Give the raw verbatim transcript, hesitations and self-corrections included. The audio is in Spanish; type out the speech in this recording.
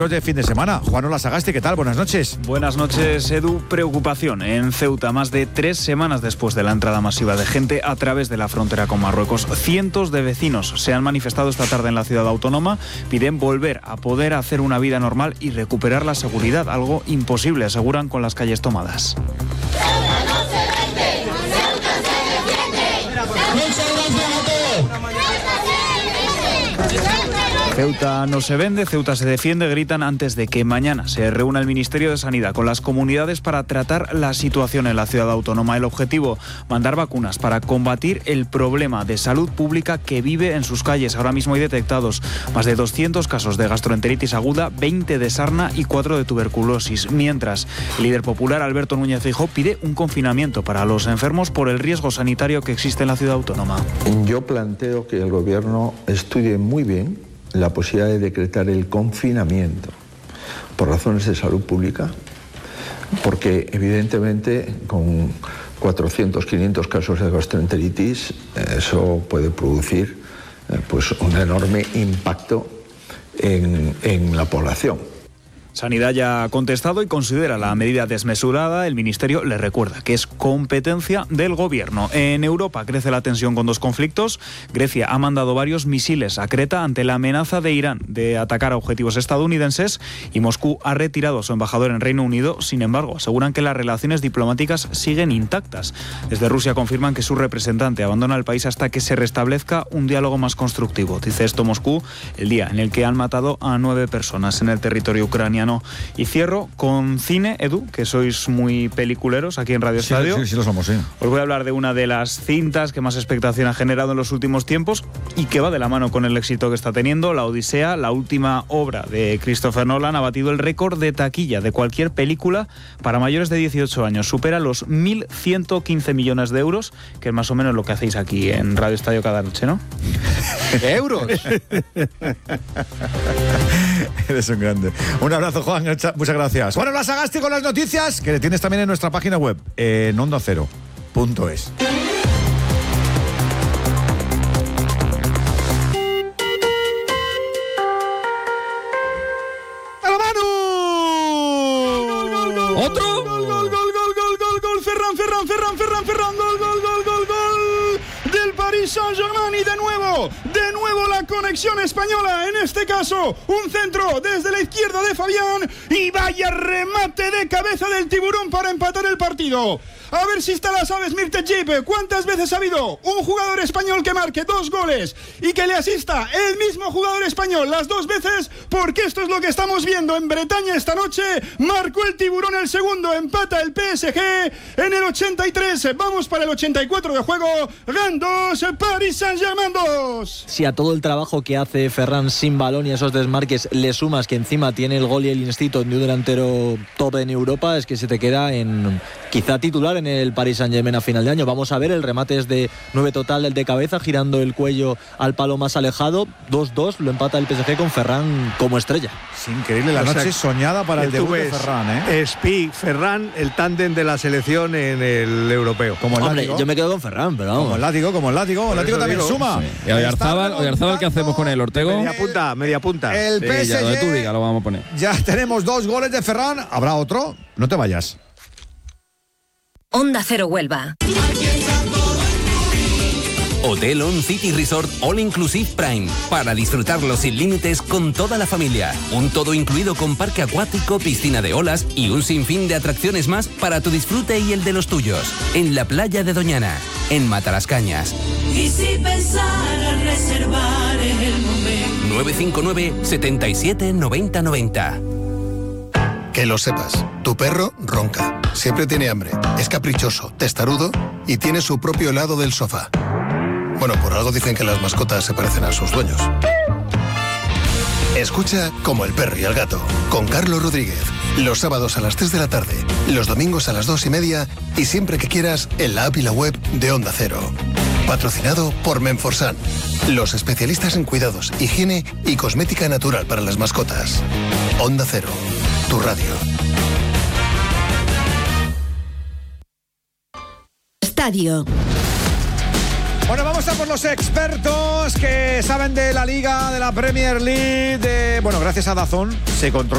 de fin de semana. Juan Sagasti, ¿qué tal? Buenas noches. Buenas noches, Edu. Preocupación en Ceuta. Más de tres semanas después de la entrada masiva de gente a través de la frontera con Marruecos, cientos de vecinos se han manifestado esta tarde en la ciudad autónoma. Piden volver a poder hacer una vida normal y recuperar la seguridad, algo imposible, aseguran, con las calles tomadas. Ceuta no se vende, Ceuta se defiende, gritan antes de que mañana se reúna el Ministerio de Sanidad con las comunidades para tratar la situación en la ciudad autónoma. El objetivo, mandar vacunas para combatir el problema de salud pública que vive en sus calles. Ahora mismo hay detectados más de doscientos casos de gastroenteritis aguda, veinte de sarna y cuatro de tuberculosis. Mientras, el líder popular Alberto Núñez Feijóo pide un confinamiento para los enfermos por el riesgo sanitario que existe en la ciudad autónoma. Yo planteo que el gobierno estudie muy bien la posibilidad de decretar el confinamiento por razones de salud pública, porque evidentemente con cuatrocientos, quinientos casos de gastroenteritis eso puede producir eh, pues un enorme impacto en, en la población. Sanidad ya ha contestado y considera la medida desmesurada. El Ministerio le recuerda que es competencia del Gobierno. En Europa crece la tensión con dos conflictos. Grecia ha mandado varios misiles a Creta ante la amenaza de Irán de atacar a objetivos estadounidenses y Moscú ha retirado a su embajador en Reino Unido. Sin embargo, aseguran que las relaciones diplomáticas siguen intactas. Desde Rusia confirman que su representante abandona el país hasta que se restablezca un diálogo más constructivo. Dice esto Moscú el día en el que han matado a nueve personas en el territorio ucraniano. Y cierro con cine, Edu, que sois muy peliculeros aquí en Radio Estadio. Sí, sí, sí lo somos, sí. Os voy a hablar de una de las cintas que más expectación ha generado en los últimos tiempos y que va de la mano con el éxito que está teniendo. La Odisea, la última obra de Christopher Nolan, ha batido el récord de taquilla de cualquier película para mayores de dieciocho años. Supera los mil ciento quince millones de euros, que es más o menos lo que hacéis aquí en Radio Estadio cada noche, ¿no? ¿Euros? Eres un grande. Un abrazo, Juan. Muchas gracias. Juan Sagasti con las noticias que tienes también en nuestra página web, en onda cero punto es. ¿Otro? Gol, gol, gol, gol, gol, gol, gol, Ferran, Ferran, Ferran, Ferran, Ferran, gol, gol, gol, gol, gol del Paris Saint-Germain y de nuevo, de nuevo la conexión española, en este caso un centro desde la izquierda de Fabián y vaya remate de cabeza del Tiburón para empatar el partido. A ver si está la sabes, Mirtejip. ¿Cuántas veces ha habido un jugador español que marque dos goles y que le asista el mismo jugador español las dos veces? Porque esto es lo que estamos viendo en Bretaña esta noche. Marcó el Tiburón el segundo, empata el P S G en el ochenta y tres. Vamos para el ochenta y cuatro de juego. Gan dos, Paris Saint-Germain dos. Si a todo el trabajo que hace Ferran sin balón y a esos desmarques le sumas que encima tiene el gol y el instinto de un delantero top en Europa, es que se te queda en quizá titular en el Paris Saint-Germain a final de año. Vamos a ver, el remate es de nueve total, el de cabeza, girando el cuello al palo más alejado. dos dos, lo empata el P S G con Ferran como estrella. Es increíble la o noche sea, soñada para el debut de Ferran, ¿eh? Spi, Ferran, el tándem de la selección en el europeo. Como el Hombre, látigo. Yo me quedo con Ferran, pero vamos. Como el látigo, como el látigo. El látigo también digo, suma. Sí. Y Oyarzábal, Oyarzábal, ¿qué hacemos con él? ¿Ortego? Media punta, media punta. El sí, P S G, ya, donde tú digas, lo vamos a poner. Ya tenemos dos goles de Ferran. ¿Habrá otro? No te vayas. Onda Cero Huelva. Hotel On City Resort All Inclusive Prime, para disfrutarlo sin límites con toda la familia. Un todo incluido con parque acuático, piscina de olas y un sinfín de atracciones más para tu disfrute y el de los tuyos. En la playa de Doñana, en Matalascañas. Y si pensara reservar en el momento. nueve cinco nueve, setenta y siete, noventa noventa. Que lo sepas, tu perro ronca, siempre tiene hambre, es caprichoso, testarudo y tiene su propio helado del sofá. Bueno, por algo dicen que las mascotas se parecen a sus dueños. Escucha Como el perro y el gato, con Carlos Rodríguez, los sábados a las tres de la tarde, los domingos a las dos y media y siempre que quieras en la app y la web de Onda Cero. Patrocinado por Menforsan, los especialistas en cuidados, higiene y cosmética natural para las mascotas. Onda Cero, tu radio. Estadio. Bueno, vamos a por los expertos que saben de la Liga, de la Premier League, de... Bueno, gracias a D A Z N se controla